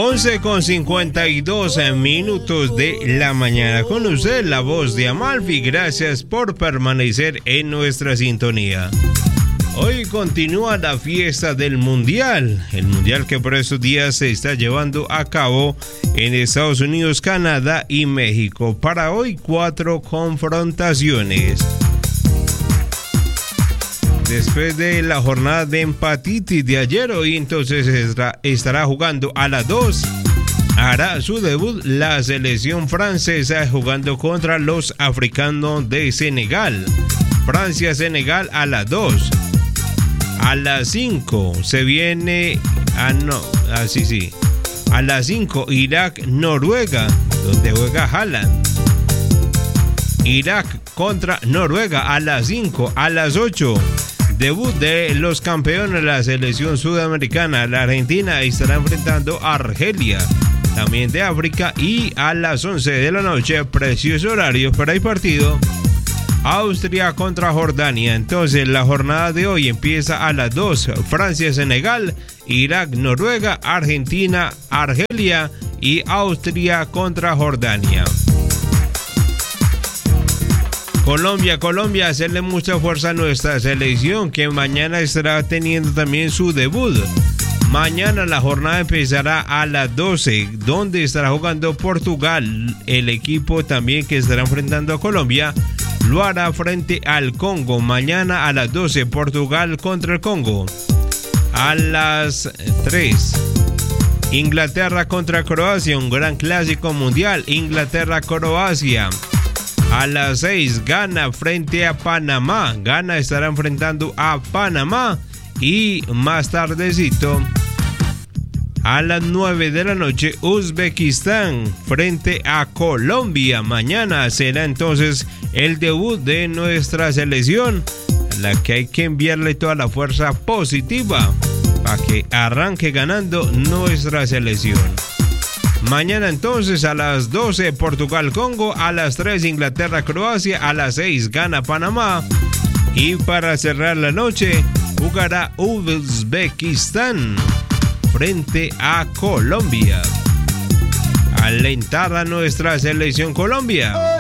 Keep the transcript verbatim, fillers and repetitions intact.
once con cincuenta y dos minutos de la mañana. Con usted, la voz de Amalfi. Gracias por permanecer en nuestra sintonía. Hoy continúa la fiesta del Mundial. El Mundial que por estos días se está llevando a cabo en Estados Unidos, Canadá y México. Para hoy, cuatro confrontaciones. Después de la jornada de empatitis de ayer, hoy entonces estará, estará jugando a las dos. Hará su debut la selección francesa jugando contra los africanos de Senegal. Francia-Senegal a las dos. A las cinco se viene. Ah, no. Ah, sí, sí. A las cinco, Irak-Noruega, donde juega Haaland. Irak contra Noruega a las cinco. A las ocho, debut de los campeones de la selección sudamericana. La Argentina estará enfrentando a Argelia, también de África. Y a las once de la noche, precioso horario para el partido, Austria contra Jordania. Entonces la jornada de hoy empieza a las dos. Francia-Senegal, Irak-Noruega, Argentina-Argelia y Austria contra Jordania. Colombia, Colombia, hacerle mucha fuerza a nuestra selección, que mañana estará teniendo también su debut. Mañana la jornada empezará a las doce, donde estará jugando Portugal. El equipo también que estará enfrentando a Colombia lo hará frente al Congo. Mañana a las doce, Portugal contra el Congo. A las tres, Inglaterra contra Croacia, un gran clásico mundial. Inglaterra-Croacia. A las seis, Ghana frente a Panamá. Ghana estará enfrentando a Panamá. Y más tardecito, a las nueve de la noche, Uzbekistán frente a Colombia. Mañana será entonces el debut de nuestra selección, a la que hay que enviarle toda la fuerza positiva para que arranque ganando nuestra selección. Mañana entonces a las doce, Portugal-Congo. A las tres, Inglaterra-Croacia. A las seis, Ghana-Panamá. Y para cerrar la noche, jugará Uzbekistán frente a Colombia. Alentar a nuestra selección Colombia.